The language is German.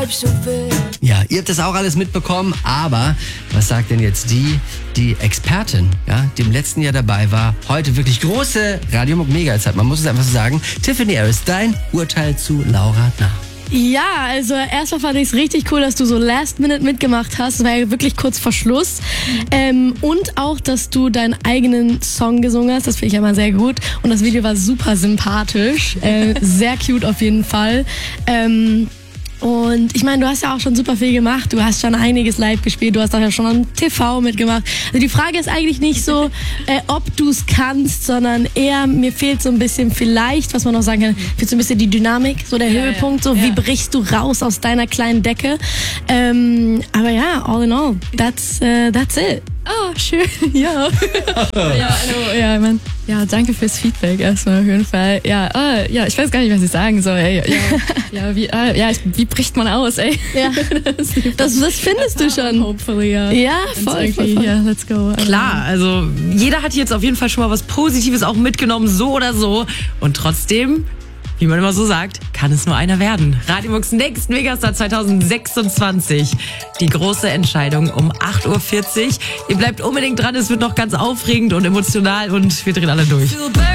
Ja, ihr habt das auch alles mitbekommen, aber was sagt denn jetzt die Expertin, ja, die im letzten Jahr dabei war, heute wirklich große Radio Muck Mega-Zeit, man muss es einfach so sagen. Tiffany Harris, dein Urteil zu Laura Nah. Ja, also erstmal fand ich es richtig cool, dass du so Last Minute mitgemacht hast. Das war ja wirklich kurz vor Schluss. Und auch, dass du deinen eigenen Song gesungen hast. Das finde ich ja mal sehr gut. Und das Video war super sympathisch. Sehr cute auf jeden Fall. Und ich meine, du hast ja auch schon super viel gemacht. Du hast schon einiges live gespielt. Du hast auch ja schon am TV mitgemacht. Also die Frage ist eigentlich nicht so, ob du es kannst, sondern eher, mir fehlt so ein bisschen vielleicht, was man noch sagen kann, fehlt so ein bisschen die Dynamik, so der Höhepunkt, so wie brichst du raus aus deiner kleinen Decke. Aber ja, all in all, that's it. Oh, schön, ja. Ja, Mann. Ja, danke fürs Feedback erstmal auf jeden Fall. Ja, ich weiß gar nicht, was ich sagen soll, ey. Wie bricht man aus, ey? Ja, das findest du schon. Hopefully, ja. Ja, voll. Ja, let's go. Klar, also jeder hat jetzt auf jeden Fall schon mal was Positives auch mitgenommen, so oder so. Und trotzdem, wie man immer so sagt, kann es nur einer werden. Radio Mucks nächsten Megastar 2026. Die große Entscheidung um 8.40 Uhr. Ihr bleibt unbedingt dran, es wird noch ganz aufregend und emotional und wir drehen alle durch.